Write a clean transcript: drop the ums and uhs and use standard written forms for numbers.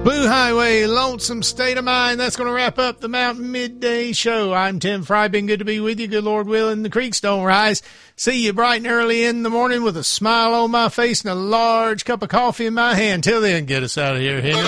Blue Highway, Lonesome State of Mind. That's going to wrap up the Mountain Midday Show. I'm Tim Fry. Been good to be with you. Good Lord willing, the creeks don't rise. See you bright and early in the morning with a smile on my face and a large cup of coffee in my hand. Till then, get us out of here, Henry.